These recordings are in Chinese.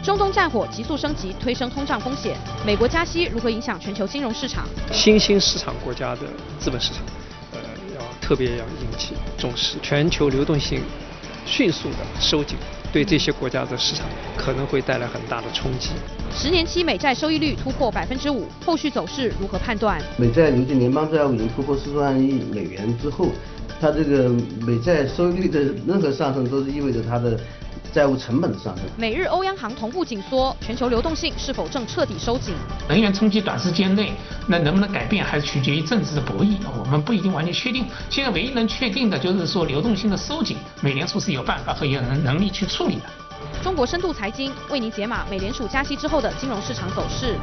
中东战火急速升级，推升通胀风险。美国加息如何影响全球金融市场？ 新兴市场国家的资本市场，特别要引起重视。全球流动性迅速的收紧，对这些国家的市场可能会带来很大的冲击。 10年期美债收益率突破5%，后续走势如何判断？ 美债尤其联邦债务已经突破40万亿美元之后，它这个美债收益率的任何上升都是意味着它的债务成本的上升。 美日欧央行同步紧缩，全球流动性是否正彻底收紧？ 能源冲击短时间内那能不能改变，还是取决于政治的博弈，我们不一定完全确定。现在唯一能确定的就是说流动性的收紧，美联储是有办法和有能力去处理的。 中国深度财经为您解码美联储加息之后的金融市场走势。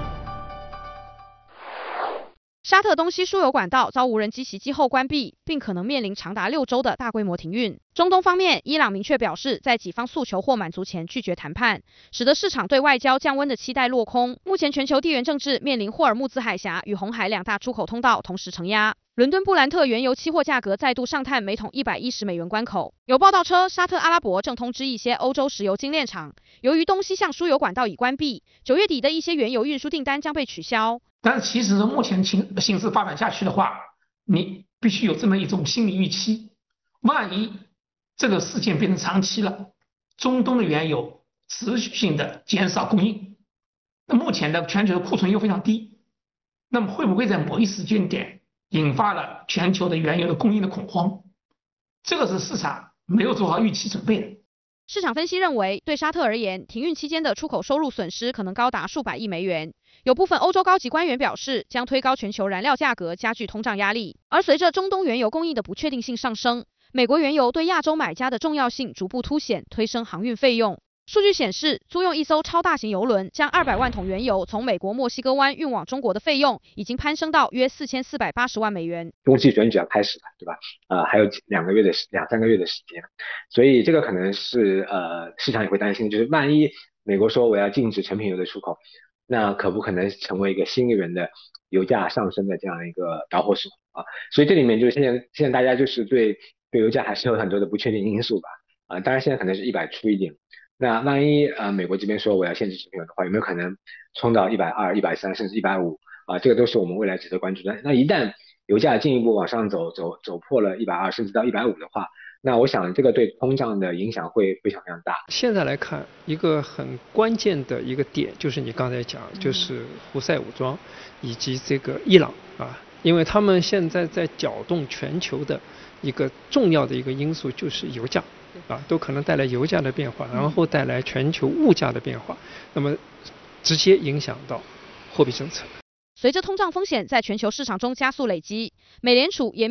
沙特东西输油管道遭无人机袭击后关闭，并可能面临长达6周的大规模停运。中东方面，伊朗明确表示，在己方诉求或满足前拒绝谈判，使得市场对外交降温的期待落空。目前全球地缘政治面临霍尔木兹海峡与红海2大出口通道同时承压。伦敦布兰特原油期货价格再度上探每桶110美元关口。有报道称，沙特阿拉伯正通知一些欧洲石油精炼厂，由于东西向输油管道已关闭，9月底的一些原油运输订单将被取消。 但是其实目前形势发展下去的话，你必须有这么一种心理预期，万一这个事件变成长期了，中东的原油持续性的减少供应，那目前的全球的库存又非常低，那么会不会在某一时间点引发了全球的原油的供应的恐慌？这个是市场没有做好预期准备的。 市场分析认为，对沙特而言，停运期间的出口收入损失可能高达数百亿美元。有部分欧洲高级官员表示，将推高全球燃料价格，加剧通胀压力。而随着中东原油供应的不确定性上升，美国原油对亚洲买家的重要性逐步凸显，推升航运费用。数据显示，租用一艘超大型邮轮将200万桶原油从美国墨西哥湾运往中国的费用，已经攀升到约4480万美元。 中期选举要开始了，对吧？还有2-3个月的时间，所以这个可能是市场也会担心，就是万一美国说我要禁止成品油的出口，那可不可能成为一个新一轮的油价上升的这样一个导火索啊？所以这里面就是现在大家就是对油价还是有很多的不确定因素吧。当然现在可能是100出一点。那万一美国这边说我要限制成品油的话，有没有可能冲到120、130甚至150啊？这个都是我们未来值得关注的。那一旦油价进一步往上走破了120甚至到150的话，那我想这个对通胀的影响会非常非常大。 现在来看，一个很关键的一个点就是你刚才讲，就是胡塞武装以及这个伊朗因为他们现在在搅动全球的一个重要的一个因素就是油价。都可能带来油价的变化，然后带来全球物价的变化，那么直接影响到货币政策。 随着通胀风险在全球市场中加速累积，美联储也